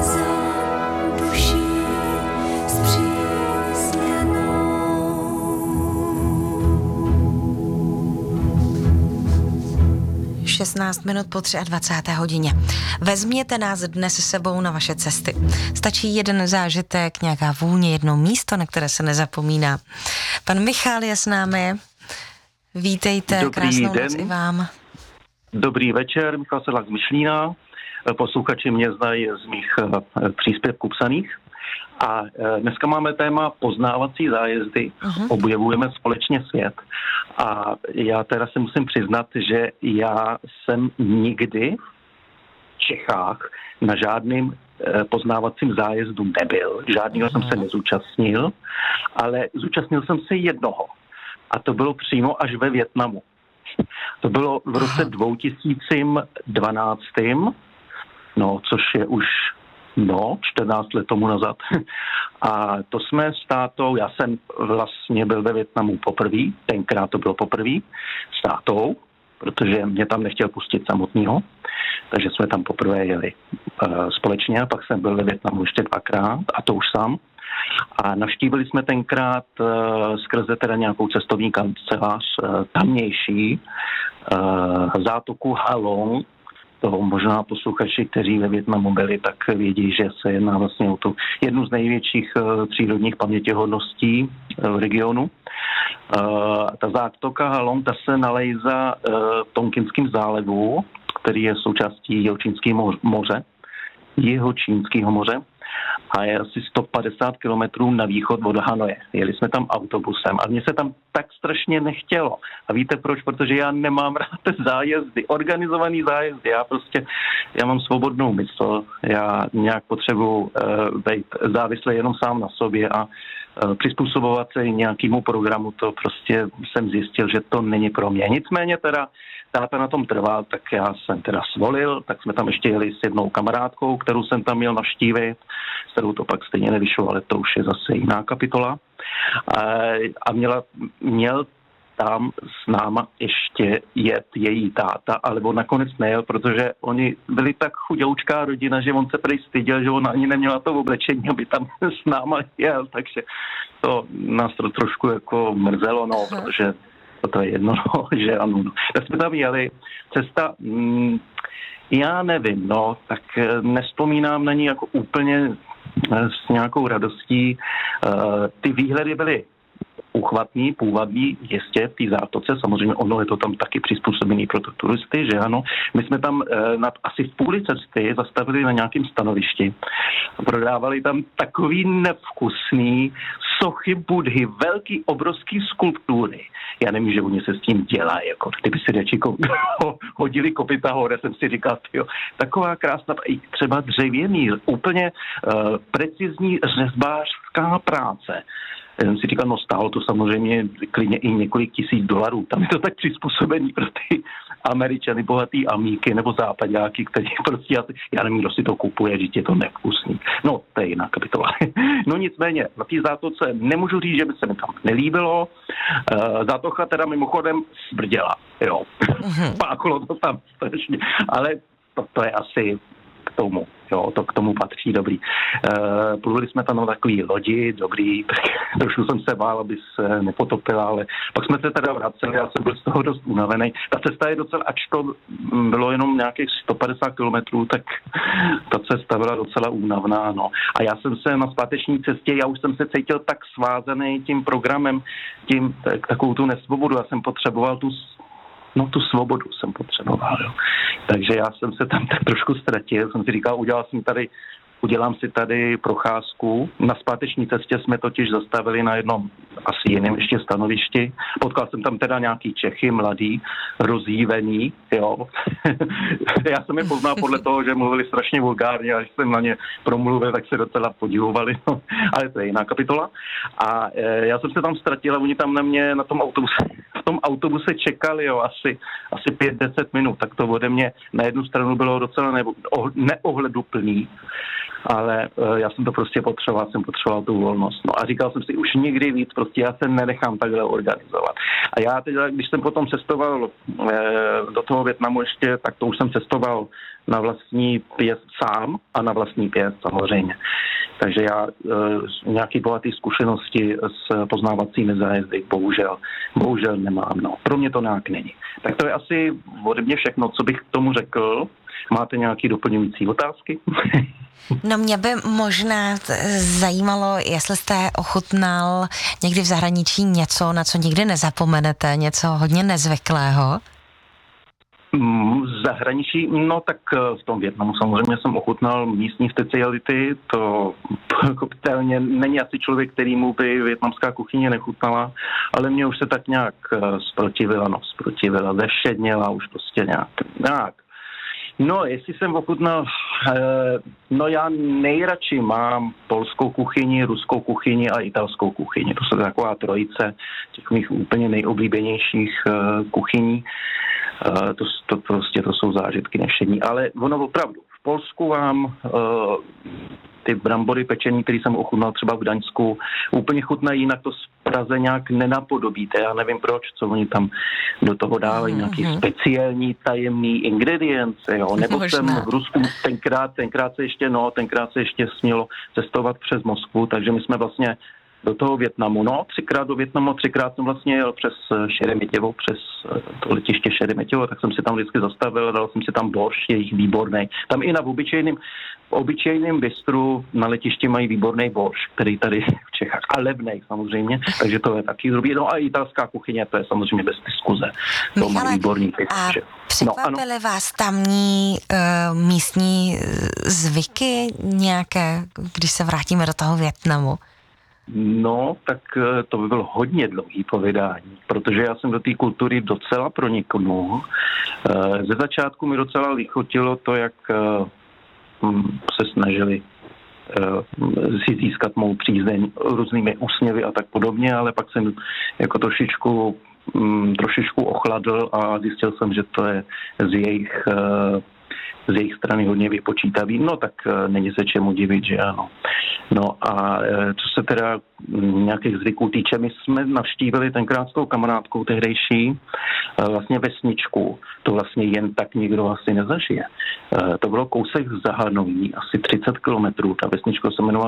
za duši spřísněnou. 16 minut po 23. hodině. Vezměte nás dnes s sebou na vaše cesty. Stačí jeden zážitek, nějaká vůně, jedno místo, na které se nezapomíná. Pan Michal je s námi. Vítejte, Dobrý krásnou den. noc i vám. Dobrý večer, Michal Sedlák z Myšlína. Posluchači mě znají z mých příspěvků psaných. A dneska máme téma poznávací zájezdy. Objevujeme společně svět. A já teda se musím přiznat, že já jsem nikdy v Čechách na žádným poznávacím zájezdu nebyl. Žádného jsem se nezúčastnil, ale zúčastnil jsem se jednoho. A to bylo přímo až ve Vietnamu. To bylo v roce 2012, což je už 14 let tomu nazad. A to jsme s tátou, já jsem vlastně byl ve Vietnamu poprvé, tenkrát to bylo poprvé s tátou, protože mě tam nechtěl pustit samotného, takže jsme tam poprvé jeli společně, a pak jsem byl ve Vietnamu ještě dvakrát, a to už sám. A navštívili jsme tenkrát skrze teda nějakou cestovní kancelář tamnější zátoku Ha Long. To možná posluchači, kteří ve Vietnamu byli, tak vědí, že se jedná vlastně o tu jednu z největších přírodních pamětihodností v regionu. Ta zátoka Ha Long, ta se nalézá v Tonkinském zálivu, který je součástí Jihočínského moře. A je asi 150 kilometrů na východ od Hanoje. Jeli jsme tam autobusem a mně se tam tak strašně nechtělo. A víte proč? Protože já nemám rád zájezdy, organizovaný zájezdy. Já mám svobodnou mysl, já nějak potřebuji být závislý jenom sám na sobě a přizpůsobovat se nějakému programu, to prostě jsem zjistil, že to není pro mě. Nicméně teda táta na tom trval, tak já jsem teda svolil, tak jsme tam ještě jeli s jednou kamarádkou, kterou jsem tam měl navštívit, s kterou to pak stejně nevyšlo, ale to už je zase jiná kapitola. A měl tam s náma ještě jet její táta, ale on nakonec nejel, protože oni byli tak chuděučká rodina, že on se prej styděl, že ona ani neměla to oblečení, aby tam s náma jel, takže to nás to trošku jako mrzelo, protože to je jedno, že ano. Tak jsme tam jeli. Cesta, já nevím, tak nevzpomínám na ní jako úplně s nějakou radostí. Ty výhledy byly uchvatný, půvabný, jistě v té zátoce, samozřejmě ono je to tam taky přizpůsobený pro turisty, že ano. My jsme tam asi v půli cesty zastavili na nějakém stanovišti. Prodávali tam takový nevkusný sochy Budhy, velký, obrovský skulptury. Já nevím, že oni se s tím dělají, jako kdyby si řeči hodili kopyta hore, jsem si říkal, taková krásná, třeba dřevěný, úplně precizní řezbářská práce. Já jsem si říkal, stálo to samozřejmě klidně i několik $1000. Tam je to tak přizpůsobený pro ty Američany, bohatý amíky nebo západáky, kteří prostě, já nevím, kdo si to kupuje, že je to nevkusný. To je jiná kapitola. Nicméně, na té zátoce nemůžu říct, že by se mi tam nelíbilo. Zátocha teda mimochodem smrděla, jo. Páchlo to tam strašně, ale to je asi k tomu. Jo, to k tomu patří, dobrý. Pluli jsme tam na takový lodi, dobrý, tak trošku jsem se bál, aby se nepotopila, ale pak jsme se teda vraceli, já jsem byl z toho dost unavený. Ta cesta je docela, ač to bylo jenom nějakých 150 kilometrů, tak ta cesta byla docela únavná, A já jsem se na zpáteční cestě, já už jsem se cítil tak svázaný tím programem, takovou tu nesvobodu, já jsem potřeboval tu svobodu jsem potřeboval, jo. Takže já jsem se tam tak trošku ztratil, jsem si říkal, udělám si tady procházku. Na zpáteční cestě jsme totiž zastavili na jednom asi jiném ještě stanovišti. Potkal jsem tam teda nějaký Čechy, mladý, rozjívený, jo. Já jsem je poznal podle toho, že mluvili strašně vulgárně a když jsem na ně promluvil, tak se docela podivovali, ale to je jiná kapitola. A já jsem se tam ztratil a oni tam na mě na tom autobuse v tom autobuse čekali, jo, asi 5-10 minut, tak to ode mě na jednu stranu bylo docela neohleduplný, ale já jsem to prostě potřeboval tu volnost. No a říkal jsem si už nikdy víc, prostě já se nenechám takhle organizovat. A já teď, když jsem potom cestoval do toho Vietnamu ještě, tak to už jsem cestoval na vlastní pěst sám a na vlastní pěst samozřejmě. Takže já nějaké bohaté zkušenosti s poznávacími zájezdy bohužel nemám. No. Pro mě to nějak není. Tak to je asi ode mě všechno, co bych k tomu řekl. Máte nějaké doplňující otázky? No mě by možná zajímalo, jestli jste ochutnal někdy v zahraničí něco, na co nikdy nezapomenete, něco hodně nezvyklého. V zahraničí, no tak v tom Vietnamu samozřejmě jsem ochutnal místní speciality, to pochopitelně není asi člověk, kterýmu by vietnamská kuchyně nechutnala, ale mě už se tak nějak zprotivila, zešedněla už prostě nějak. No, jestli jsem ochutnal, no já nejradši mám polskou kuchyni, ruskou kuchyni a italskou kuchyni. To jsou taková trojice těch mých úplně nejoblíbenějších kuchyní. To jsou zážitky nevšední. Ale ono opravdu, v Polsku vám ty brambory pečení, které jsem ochutnal třeba v Gdaňsku, úplně chutnají, jinak to z Praze nějak nenapodobíte. Já nevím proč, co oni tam do toho dávají, nějaký speciální tajemný ingredience, jo. Nebo možná. Jsem v Rusku tenkrát se ještě smělo cestovat přes Moskvu, takže my jsme vlastně do toho Vietnamu. No, 3krát do Vietnamu, 3krát jsem vlastně jel přes Šeremetěvo, přes to letiště Šeremetěvo, tak jsem si tam vždycky zastavil, dal jsem si tam boršť, jejich výborný. Tam i na obyčejném bistru na letišti mají výborný boršť, který tady v Čechách, a levnej samozřejmě, takže to je taky dobrý. No a italská kuchyně, to je samozřejmě bez diskuze. To má výborný fisk. A překvapily vás tamní místní zvyky nějaké, když se vrátíme do toho Vietnamu? No, tak to by bylo hodně dlouhý povídání, protože já jsem do té kultury docela proniknul. Ze začátku mi docela lichotilo to, jak se snažili si získat mou přízeň různými úsměvy a tak podobně, ale pak jsem jako trošičku ochladl a zjistil jsem, že to je z jejich strany hodně vypočítavý. No tak není se čemu divit, že ano. No a co se teda nějakých zvyků týče, my jsme navštívili tenkrát s tou kamarádkou tehdejší vlastně vesničku. To vlastně jen tak nikdo asi nezažije. To bylo kousek za Hanojí, asi 30 kilometrů. Ta vesnička se jmenovala